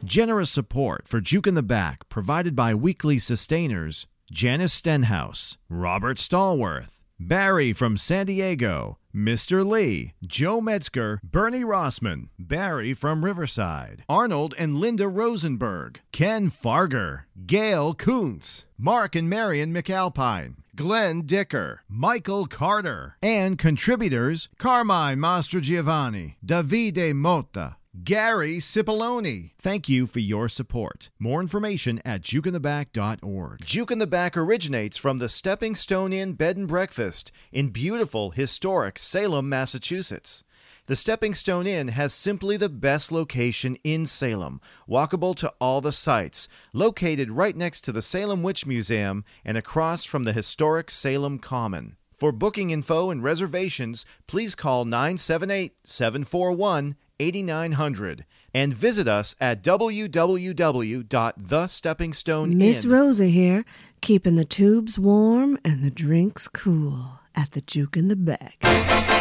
Generous support for Juke in the Back provided by weekly sustainers Janice Stenhouse, Robert Stallworth, Barry from San Diego, Mr. Lee, Joe Metzger, Bernie Rossman, Barry from Riverside, Arnold and Linda Rosenberg, Ken Farger, Gail Kuntz, Mark and Marion McAlpine, Glenn Dicker, Michael Carter, and contributors Carmine Mastrogiovanni, Davide Motta, Gary Cipollone. Thank you for your support. More information at jukeintheback.org. Juke in the Back originates from the Stepping Stone Inn Bed and Breakfast in beautiful, historic Salem, Massachusetts. The Stepping Stone Inn has simply the best location in Salem, walkable to all the sites, located right next to the Salem Witch Museum and across from the historic Salem Common. For booking info and reservations, please call 978-741-8900 and visit us at www.thesteppingstoneinn. Miss Rosa here, keeping the tubes warm and the drinks cool at the Juke in the Back.